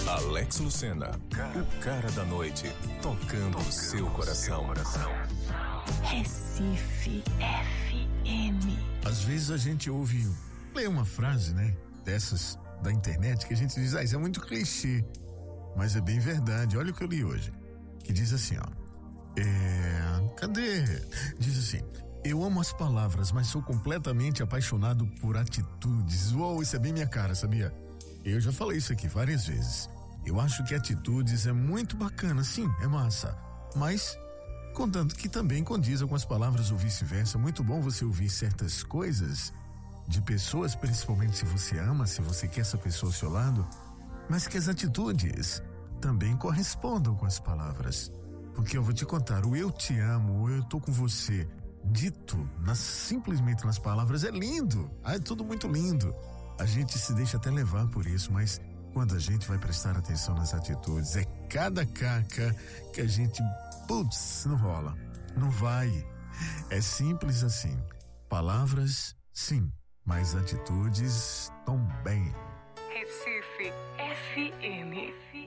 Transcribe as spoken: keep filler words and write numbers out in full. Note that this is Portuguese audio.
Alex Lucena, o cara da noite, tocando o seu coração. Recife F M. Às vezes a gente ouve, lê uma frase, né, dessas da internet que a gente diz, ah, isso é muito clichê, mas é bem verdade. Olha o que eu li hoje, que diz assim, ó, é, cadê? Diz assim: eu amo as palavras, mas sou completamente apaixonado por atitudes. Uou, isso é bem minha cara, sabia? Eu já falei isso aqui várias vezes. Eu acho que atitudes é muito bacana, sim, é massa, mas contanto que também condiza com as palavras ou vice-versa. Muito bom você ouvir certas coisas de pessoas, principalmente se você ama, se você quer essa pessoa ao seu lado, mas que as atitudes também correspondam com as palavras. Porque eu vou te contar, o eu te amo, o eu tô com você, dito nas, simplesmente nas palavras, é lindo, ah, é tudo muito lindo. A gente se deixa até levar por isso, mas quando a gente vai prestar atenção nas atitudes, é cada caca que a gente, putz, não rola, não vai. É simples assim. Palavras, sim, mas atitudes também. Recife F M.